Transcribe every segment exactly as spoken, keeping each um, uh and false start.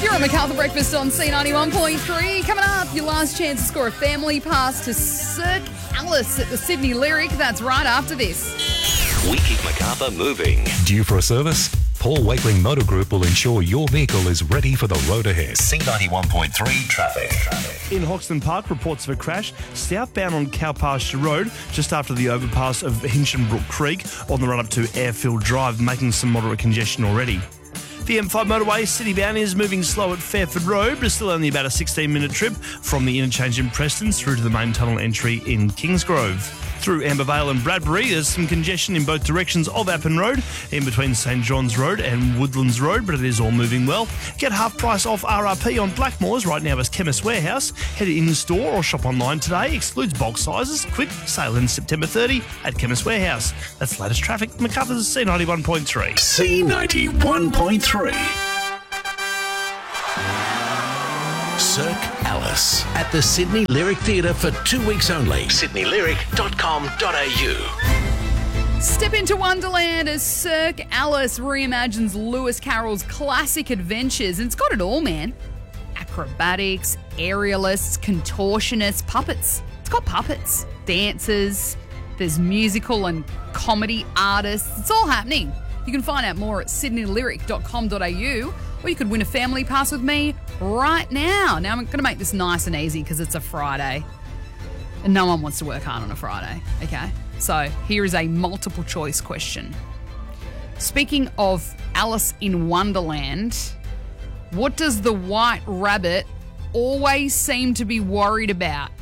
You're on MacArthur Breakfast on C ninety-one point three. Coming up, your last chance to score a family pass to Cirque Alice at the Sydney Lyric. That's right after this. We keep MacArthur moving. Due for a service? Paul Wakeling Motor Group will ensure your vehicle is ready for the road ahead. C ninety-one point three traffic. traffic. In Hoxton Park, reports of a crash southbound on Cowpasture Road, just after the overpass of Hinchinbrook Creek on the run up to Airfield Drive, making some moderate congestion already. The M five motorway citybound is moving slow at Fairford Road, but still only about a sixteen minute trip from the interchange in Preston through to the main tunnel entry in Kingsgrove. Through Ambervale and Bradbury, there's some congestion in both directions of Appin Road, in between St John's Road and Woodlands Road, but it is all moving well. Get half price off R R P on Blackmores right now as Chemist Warehouse. Head in store or shop online today. Excludes bulk sizes. Quick sale in September thirtieth at Chemist Warehouse. That's the latest traffic. MacArthur's C ninety-one point three. C ninety-one point three. Cirque Alice at the Sydney Lyric Theatre for two weeks only. sydney lyric dot com dot a u. Step into Wonderland as Cirque Alice reimagines Lewis Carroll's classic adventures. And it's got it all, man. Acrobatics, aerialists, contortionists, puppets. It's got puppets, dancers, there's musical and comedy artists. It's all happening. You can find out more at sydney lyric dot com dot a u, or you could win a family pass with me right now. Now, I'm going to make this nice and easy because it's a Friday. And no one wants to work hard on a Friday, okay? So here is a multiple choice question. Speaking of Alice in Wonderland, what does the white rabbit always seem to be worried about?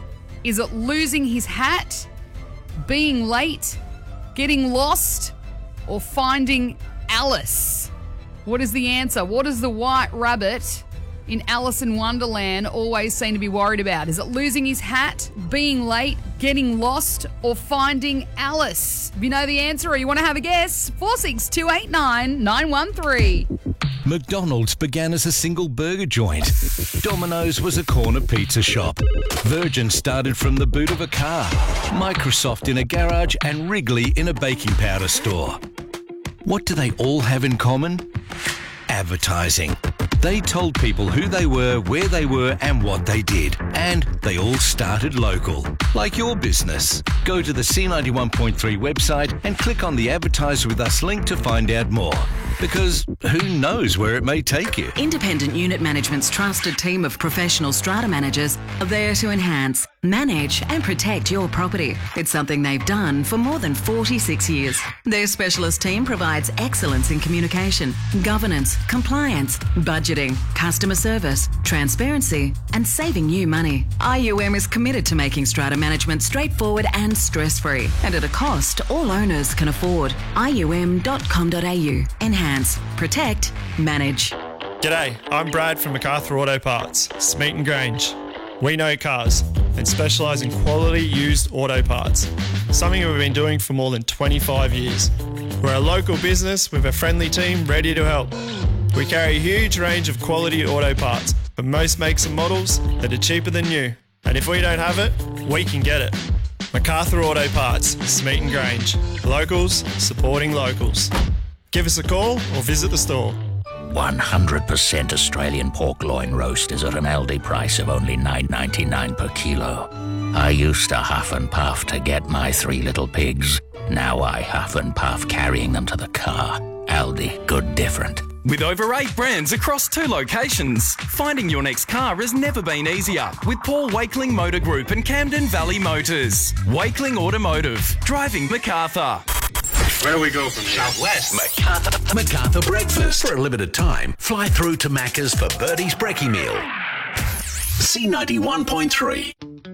Is it losing his hat, being late, getting lost, or finding Alice? What is the answer? What does the white rabbit in Alice in Wonderland always seem to be worried about? Is it losing his hat, being late, getting lost, or finding Alice? If you know the answer or you want to have a guess, four six two eight nine nine one three. McDonald's began as a single burger joint. Domino's was a corner pizza shop. Virgin started from the boot of a car. Microsoft in a garage and Wrigley in a baking powder store. What do they all have in common? Advertising. They told people who they were, where they were, and what they did. And they all started local, like your business. Go to the C ninety-one point three website and click on the Advertise With Us link to find out more. Because who knows where it may take you? Independent Unit Management's trusted team of professional strata managers are there to enhance, manage and protect your property. It's something they've done for more than forty-six years. Their specialist team provides excellence in communication, governance, compliance, budgeting, customer service, transparency and saving you money. I U M is committed to making strata management straightforward and stress-free and at a cost all owners can afford. I U M dot com dot a u. Enhance, protect, manage. G'day, I'm Brad from MacArthur Auto Parts, Smeaton Grange. We know cars and specialise in quality used auto parts, something we've been doing for more than twenty-five years. We're a local business with a friendly team ready to help. We carry a huge range of quality auto parts, but most makes and models that are cheaper than new. And if we don't have it, we can get it. MacArthur Auto Parts, Smeaton Grange. Locals supporting locals. Give us a call or visit the store. one hundred percent Australian pork loin roast is at an Aldi price of only nine ninety-nine per kilo. I used to huff and puff to get my three little pigs. Now I huff and puff carrying them to the car. Aldi, good different. With over eight brands across two locations, finding your next car has never been easier with Paul Wakeling Motor Group and Camden Valley Motors. Wakeling Automotive, driving MacArthur. Where do we go from here? Southwest. MacArthur. MacArthur Breakfast. For a limited time, fly through to Macca's for Birdie's Brekkie Meal. C ninety-one point three.